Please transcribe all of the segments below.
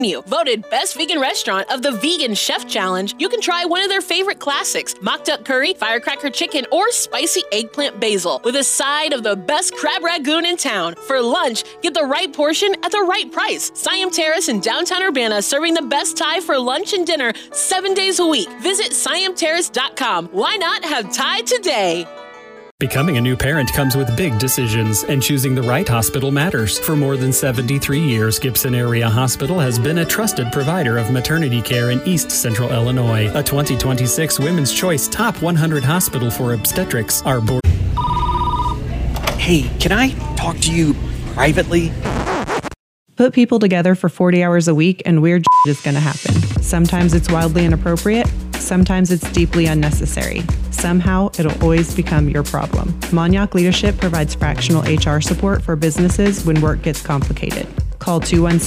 Voted Best Vegan Restaurant of the Vegan Chef Challenge, you can try one of their favorite classics, mock duck curry, firecracker chicken, or spicy eggplant basil, with a side of the best crab ragoon in town. For lunch, get the right portion at the right price. Siam Terrace in downtown Urbana, serving the best Thai for lunch and dinner 7 days a week. Visit siamterrace.com. Why not have Thai today? Becoming a new parent comes with big decisions, and choosing the right hospital matters. For more than 73 years, Gibson Area Hospital has been a trusted provider of maternity care in East Central Illinois. A 2026 Women's Choice Top 100 Hospital for Obstetrics. Our board. Hey, can I talk to you privately? Put people together for 40 hours a week and weird is going to happen. Sometimes it's wildly inappropriate. Sometimes it's deeply unnecessary. Somehow, it'll always become your problem. Monyac Leadership provides fractional HR support for businesses when work gets complicated. Call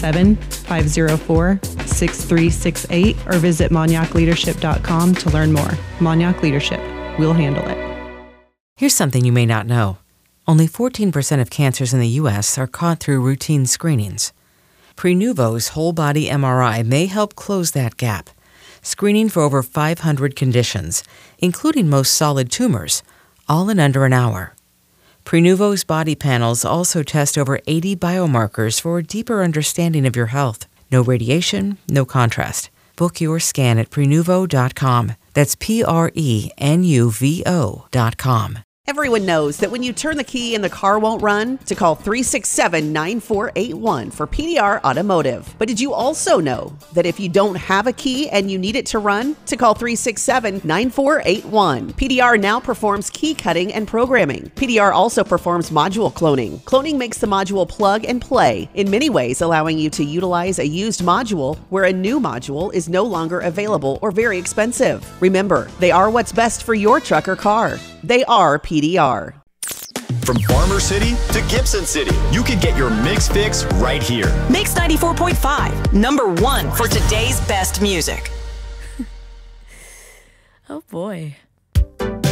217-504-6368 or visit monyacleadership.com to learn more. Monyac Leadership. We'll handle it. Here's something you may not know. Only 14% of cancers in the U.S. are caught through routine screenings. Prenuvo's whole-body MRI may help close that gap, screening for over 500 conditions, including most solid tumors, all in under an hour. Prenuvo's body panels also test over 80 biomarkers for a deeper understanding of your health. No radiation, no contrast. Book your scan at Prenuvo.com. That's Prenuvo.com. Everyone knows that when you turn the key and the car won't run, to call 367-9481 for PDR Automotive. But did you also know that if you don't have a key and you need it to run, to call 367-9481. PDR now performs key cutting and programming. PDR also performs module cloning. Cloning makes the module plug and play, in many ways allowing you to utilize a used module where a new module is no longer available or very expensive. Remember, they are what's best for your truck or car. They are PDR. From Farmer City to Gibson City, you can get your mix fix right here. Mix 94.5, #1 for today's best music. Oh boy.